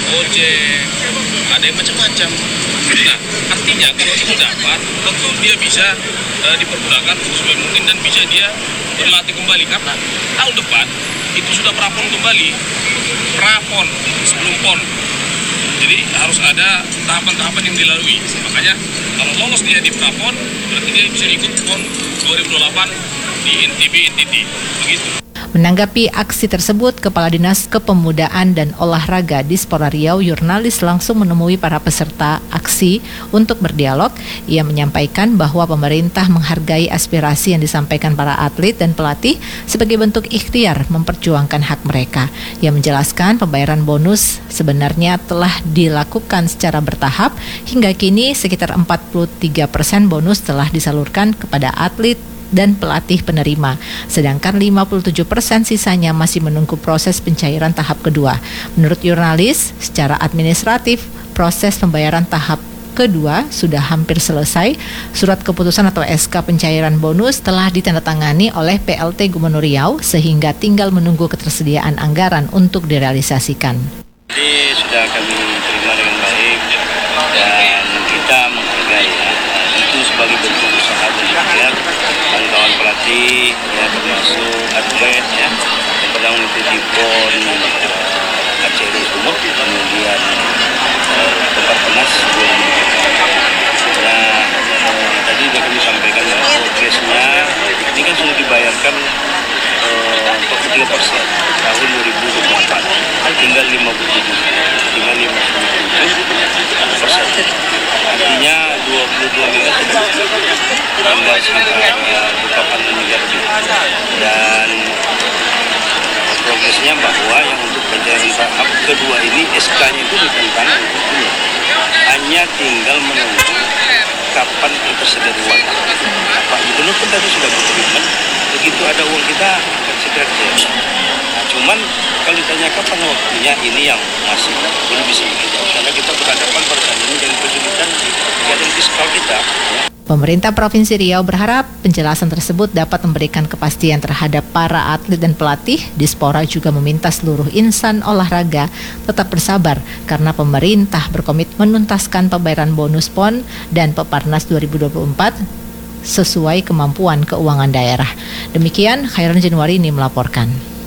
ojek, ada yang macam-macam. Nah, artinya kalau itu dapat, tentu dia bisa dipergunakan sesuai mungkin dan bisa dia berlatih kembali karena tahun depan itu sudah prapon kembali, prapon sebelum pon. Jadi harus ada tahapan-tahapan yang dilalui. Makanya kalau lolos dia di prapon, berarti dia bisa ikut pon 2028 di NTB NTT. Begitu. Menanggapi aksi tersebut, Kepala Dinas Kepemudaan dan Olahraga Dispora Riau, Jurnalis langsung menemui para peserta aksi untuk berdialog. Ia menyampaikan bahwa pemerintah menghargai aspirasi yang disampaikan para atlet dan pelatih sebagai bentuk ikhtiar memperjuangkan hak mereka. Ia menjelaskan pembayaran bonus sebenarnya telah dilakukan secara bertahap. Hingga kini sekitar 43% bonus telah disalurkan kepada atlet dan pelatih penerima, sedangkan 57% sisanya masih menunggu proses pencairan tahap kedua. Menurut jurnalis, secara administratif, proses pembayaran tahap kedua sudah hampir selesai. Surat keputusan atau SK pencairan bonus telah ditandatangani oleh PLT Gubernur Riau, sehingga tinggal menunggu ketersediaan anggaran untuk direalisasikan. Jadi sudah kami terima dengan baik dan kita menghargai itu sebagai bentuk usaha dan ikhtiar kawan-kawan pelatih ya, termasuk atlet ya yang pernah mengikuti PON Aceh Sumut, kemudian Peparnas 2024. Nah, tadi sudah kami sampaikan bahwa progresnya ini kan sudah dibayarkan 43% tahun 2024, tinggal 57%. Artinya 22 miliar tambah sekitar 4 miliar lebih. Dan progresnya bahwa yang untuk pencairan tahap kedua ini SK-nya itu ditentang hanya tinggal menunggu kapan tersedia uang. Pak Gubernur pun tadi sudah berkomitmen begitu ada uang kita akan segera cair. Nah, cuman kalau ditanya kapan waktunya, ini yang masih belum bisa dijawab karena kita berhadapan pada saat ini dengan kesulitan keadaan fiskal kita. Pemerintah Provinsi Riau berharap penjelasan tersebut dapat memberikan kepastian terhadap para atlet dan pelatih. Dispora juga meminta seluruh insan olahraga tetap bersabar karena pemerintah berkomitmen menuntaskan pembayaran bonus PON dan Peparnas 2024 sesuai kemampuan keuangan daerah. Demikian, Khairon Januari ini melaporkan.